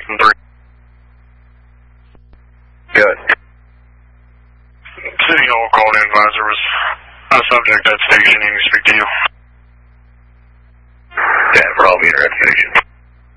Houston 3. Good. City Hall called in, advisor was a subject at station, needing to speak to you. Yeah, for all be at station.